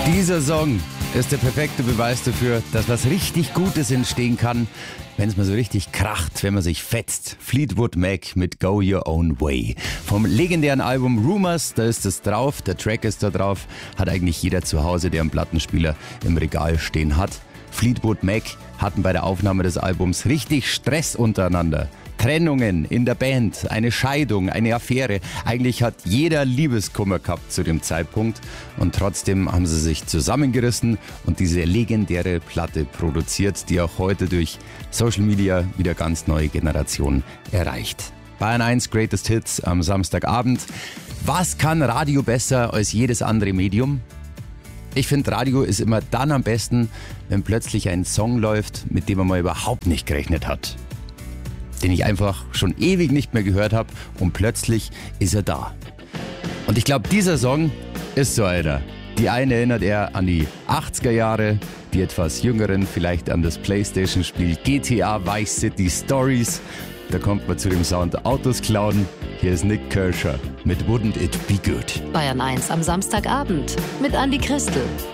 Dieser Song ist der perfekte Beweis dafür, dass was richtig Gutes entstehen kann, wenn es mal so richtig kracht, wenn man sich fetzt. Fleetwood Mac mit Go Your Own Way. Vom legendären Album Rumours, da ist es drauf, der Track ist da drauf, hat eigentlich jeder zu Hause, der einen Plattenspieler im Regal stehen hat. Fleetwood Mac hatten bei der Aufnahme des Albums richtig Stress untereinander. Trennungen in der Band, eine Scheidung, eine Affäre. Eigentlich hat jeder Liebeskummer gehabt zu dem Zeitpunkt. Und trotzdem haben sie sich zusammengerissen und diese legendäre Platte produziert, die auch heute durch Social Media wieder ganz neue Generationen erreicht. Bayern 1 Greatest Hits am Samstagabend. Was kann Radio besser als jedes andere Medium? Ich finde, Radio ist immer dann am besten, wenn plötzlich ein Song läuft, mit dem man mal überhaupt nicht gerechnet hat. Den ich einfach schon ewig nicht mehr gehört habe und plötzlich ist er da. Und ich glaube, dieser Song ist so einer. Die einen erinnert er an die 80er Jahre, die etwas Jüngeren vielleicht an das Playstation-Spiel GTA Vice City Stories. Da kommt man zu dem Sound Autos klauen. Hier ist Nik Kershaw mit Wouldn't It Be Good. Bayern 1 am Samstagabend mit Andi Christel.